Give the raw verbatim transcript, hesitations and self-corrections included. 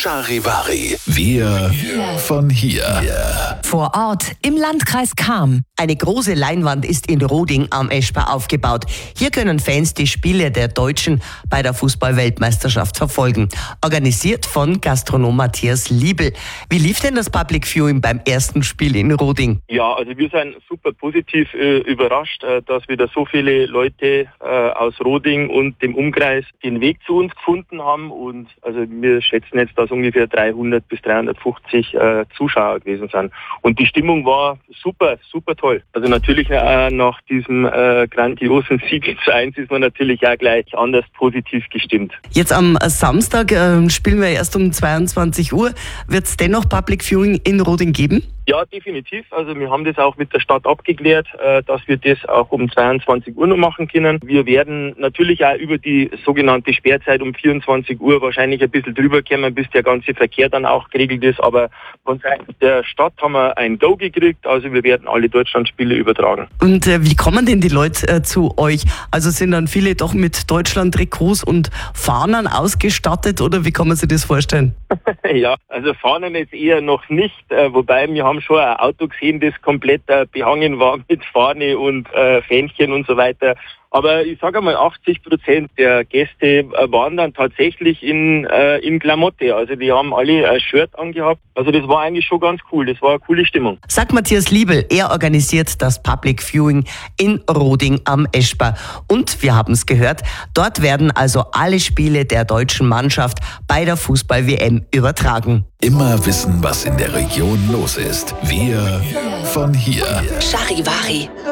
Charivari. Wir von hier. Vor Ort im Landkreis Cham. Eine große Leinwand ist in Roding am Eschper aufgebaut. Hier können Fans die Spiele der Deutschen bei der Fußball-Weltmeisterschaft verfolgen. Organisiert von Gastronom Matthias Liebel. Wie lief denn das Public Viewing beim ersten Spiel in Roding? Ja, also wir sind super positiv äh, überrascht, äh, dass wieder so viele Leute äh, aus Roding und dem Umkreis den Weg zu uns gefunden haben. Und also wir schätzen jetzt, dass ungefähr dreihundert bis dreihundertfünfzig äh, Zuschauer gewesen sind. Und die Stimmung war super, super toll. Also natürlich äh, nach diesem äh, grandiosen Sieg zu eins ist man natürlich auch gleich anders positiv gestimmt. Jetzt am Samstag äh, spielen wir erst um zweiundzwanzig Uhr. Wird es dennoch Public Viewing in Roding geben? Ja, definitiv. Also wir haben das auch mit der Stadt abgeklärt, äh, dass wir das auch um zweiundzwanzig Uhr noch machen können. Wir werden natürlich auch über die sogenannte Sperrzeit um vierundzwanzig Uhr wahrscheinlich ein bisschen drüber kommen, bis der ganze Verkehr dann auch geregelt ist. Aber von Seiten der Stadt haben wir ein Go gekriegt. Also wir werden alle Deutschlandspiele übertragen. Und äh, wie kommen denn die Leute äh, zu euch? Also sind dann viele doch mit Deutschland-Trikots und Fahnen ausgestattet oder wie kann man sich das vorstellen? Ja, also Fahnen jetzt eher noch nicht, äh, wobei wir haben schon ein Auto gesehen, das komplett äh, behangen war mit Fahne und äh, Fähnchen und so weiter. Aber ich sage einmal, achtzig Prozent der Gäste äh, waren dann tatsächlich in, äh, in Klamotte. Also die haben alle ein Shirt angehabt. Also das war eigentlich schon ganz cool. Das war eine coole Stimmung. Sagt Matthias Liebel, er organisiert das Public Viewing in Roding am Eschper. Und wir haben es gehört, dort werden also alle Spiele der deutschen Mannschaft bei der Fußball-W M übertragen. Immer wissen, was in der Region los ist. Wir von hier. Charivari.